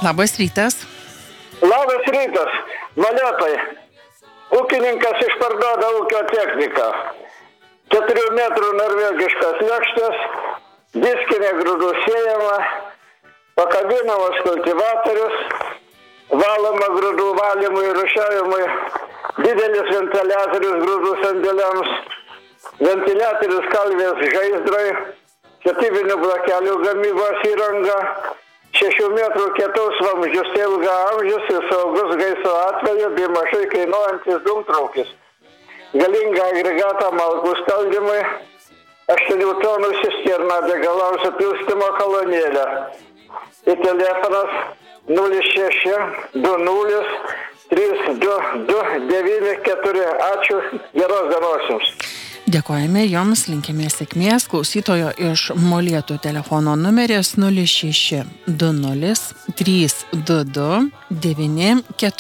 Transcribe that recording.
Labas rytas. Labas rytas, valiotai. Ūkininkas išparduoda ūkio techniką. 4 metrų norvegiškas lėkštas, diskinė grūdų siejama, pakabinamas kultivatorius, valoma grūdų valymui ir rūšiavimui, didelis ventiliatorius grūdų sandėliams, ventiliatorius kalvės žaizdrai, statybinių blokelių gamybos įranga, 6 metrų kietaus vamzdžius, ilga amžius ir saugus gaisro atveju bei mažai kainuojantis dūmtraukis. Galingą agregatą malkų skaldymui, 8 tonų cisterną degalams supilstymo kolonėlę. Ir telefonas 0620322994. Ačiū, geros dienos jums. Dėkojame jums, linkime sėkmės. Klausytojo iš Molėtų telefono numeris 0620322994.